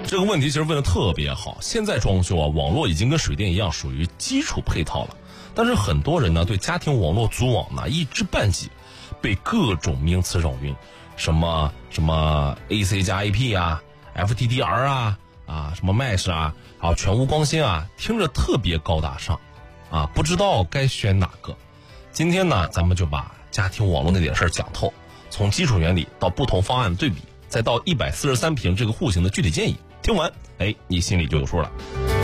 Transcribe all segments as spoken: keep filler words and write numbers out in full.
这个问题其实问的特别好。现在装修啊，网络已经跟水电一样，属于基础配套了。但是很多人呢，对家庭网络组网呢一知半解，被各种名词扰晕，什么什么 A C 加 A P 啊 ，F T T R 啊，啊什么 Mesh 啊，还有全屋光纤啊，听着特别高大上，啊，不知道该选哪个。今天呢，咱们就把家庭网络那点事儿讲透，从基础原理到不同方案的对比，再到一百四十三平这个户型的具体建议，听完，哎，你心里就有数了。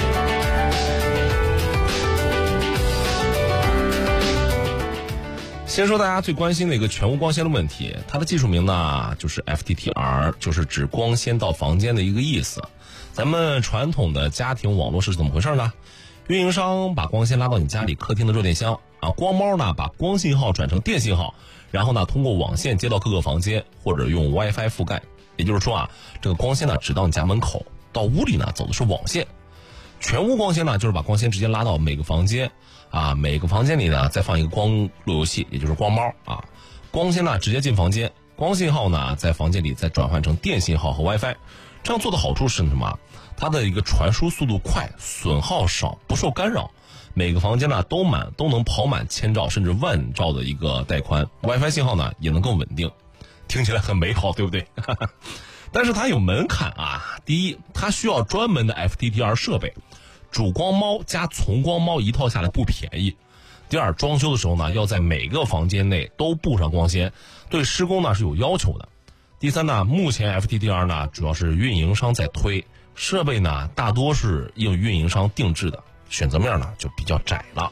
先说大家最关心的一个全屋光纤的问题，它的技术名呢就是 F T T R， 就是指光纤到房间的一个意思。咱们传统的家庭网络是怎么回事呢？运营商把光纤拉到你家里客厅的热电箱啊，光猫呢把光信号转成电信号，然后呢通过网线接到各个房间，或者用 WiFi 覆盖。也就是说啊，这个光纤呢只到你家门口，到屋里呢走的是网线。全屋光纤呢就是把光纤直接拉到每个房间啊，每个房间里呢再放一个光路由器，也就是光猫啊。光纤呢直接进房间，光信号呢在房间里再转换成电信号和 WiFi。这样做的好处是什么？它的一个传输速度快，损耗少，不受干扰。每个房间呢都满都能跑满千兆甚至万兆的一个带宽， WiFi 信号呢也能更稳定。听起来很美好，对不对？但是它有门槛啊。第一，它需要专门的 F T T R 设备，主光猫加从光猫一套下来不便宜。第二，装修的时候呢，要在每个房间内都布上光纤，对施工呢是有要求的。第三呢，目前 F T T R 呢主要是运营商在推，设备呢大多是应运营商定制的，选择面呢就比较窄了。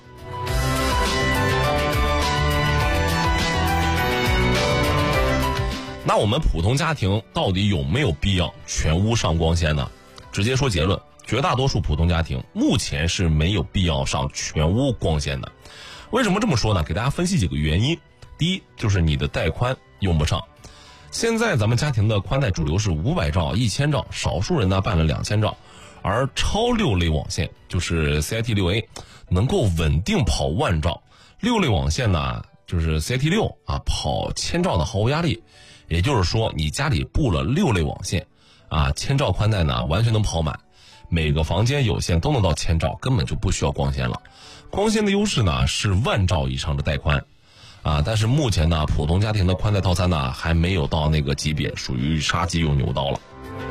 那我们普通家庭到底有没有必要全屋上光纤呢？直接说结论，绝大多数普通家庭目前是没有必要上全屋光纤的。为什么这么说呢？给大家分析几个原因。第一，就是你的带宽用不上。现在咱们家庭的宽带主流是五百兆、一千兆，少数人呢办了两千兆，而超六类网线就是 C I T 六 A 能够稳定跑万兆，六类网线呢就是 C I T 六啊，跑千兆的毫无压力。也就是说，你家里布了六类网线，啊，千兆宽带呢完全能跑满，每个房间有线都能到千兆，根本就不需要光纤了。光纤的优势呢是万兆以上的带宽，啊，但是目前呢普通家庭的宽带套餐呢还没有到那个级别，属于杀鸡用牛刀了。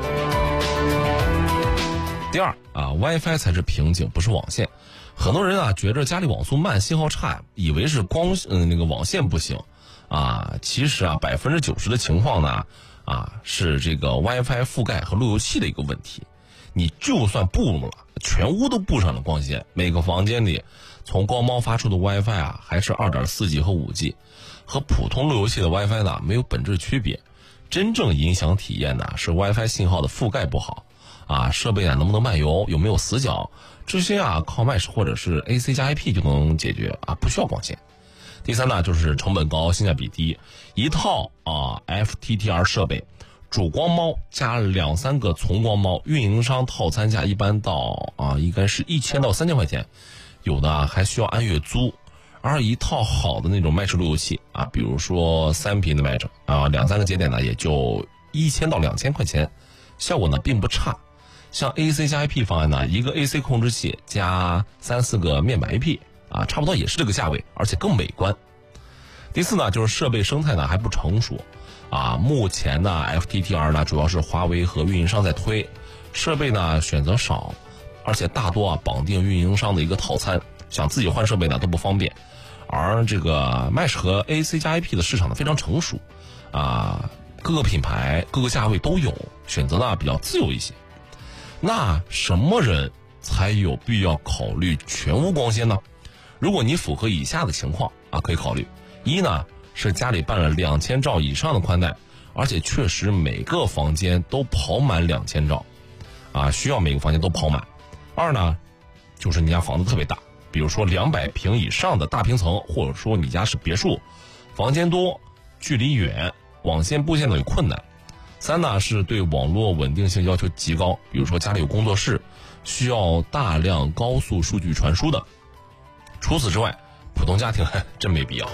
第二啊 ，WiFi 才是瓶颈，不是网线。很多人啊觉着家里网速慢、信号差，以为是光嗯、呃、那个网线不行。啊，其实啊，百分之九十的情况呢，啊，是这个 WiFi 覆盖和路由器的一个问题。你就算布了，全屋都布上了光纤，每个房间里从光猫发出的 WiFi 啊，还是 二点四 G 和五 G， 和普通路由器的 WiFi 呢没有本质区别。真正影响体验呢是 WiFi 信号的覆盖不好，啊，设备啊能不能漫游，有没有死角，这些啊靠 Mesh 或者是 A C 加 A P 就能解决啊，不需要光纤。第三呢，就是成本高，性价比低。一套啊 F T T R 设备，主光猫加两三个从光猫，运营商套餐价一般到啊，应该是一千到三千块钱，有的还需要按月租。而一套好的那种 Mesh 路由器啊，比如说三频的 Mesh 啊，两三个节点呢，也就一千到两千块钱，效果呢并不差。像 A C 加 A P 方案呢，一个 A C 控制器加三四个面板 A P。啊，差不多也是这个价位，而且更美观。第四呢，就是设备生态呢还不成熟，啊，目前呢 F T T R 呢主要是华为和运营商在推，设备呢选择少，而且大多啊绑定运营商的一个套餐，想自己换设备呢都不方便。而这个 Mesh 和 A C 加 A P 的市场呢非常成熟，啊，各个品牌各个价位都有，选择呢比较自由一些。那什么人才有必要考虑全屋光纤呢？如果你符合以下的情况啊，可以考虑：一呢是家里办了两千兆以上的宽带，而且确实每个房间都跑满两千兆，啊，需要每个房间都跑满；二呢就是你家房子特别大，比如说两百平以上的大平层，或者说你家是别墅，房间多，距离远，网线布线的有困难；三呢是对网络稳定性要求极高，比如说家里有工作室，需要大量高速数据传输的。除此之外，普通家庭还真没必要。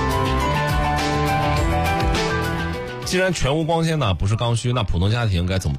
既然全屋光纤呢不是刚需，那普通家庭该怎么